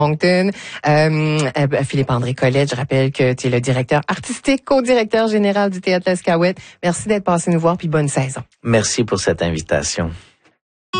Moncton. Philippe-André Collet, je rappelle que tu es le directeur artistique, co-directeur général du Théâtre L'Escaouette. Merci d'être passé nous voir, puis bonne saison. Merci pour cette invitation.